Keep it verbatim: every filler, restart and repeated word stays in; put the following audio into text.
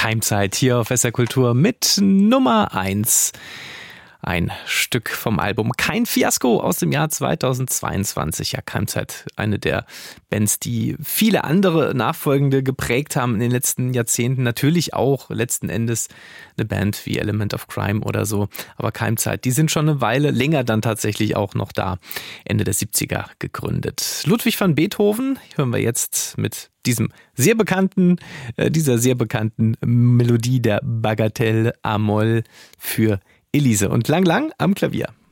Keimzeit hier auf S R Kultur mit Nummer eins. Ein Stück vom Album Kein Fiasko aus dem Jahr zweitausendzweiundzwanzig. Ja, Keimzeit, eine der Bands, die viele andere Nachfolgende geprägt haben in den letzten Jahrzehnten. Natürlich auch letzten Endes eine Band wie Element of Crime oder so. Aber Keimzeit, die sind schon eine Weile länger dann tatsächlich auch noch da. Ende der siebziger gegründet. Ludwig van Beethoven hören wir jetzt mit diesem sehr bekannten, äh, dieser sehr bekannten Melodie der Bagatelle A-Moll für Elise und Lang Lang am Klavier.